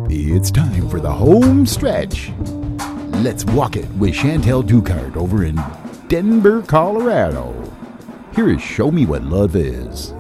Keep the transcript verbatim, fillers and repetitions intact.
It's time for the home stretch. Let's walk it with Chantel Ducart over in Denver, Colorado. Here is Show Me What Love Is.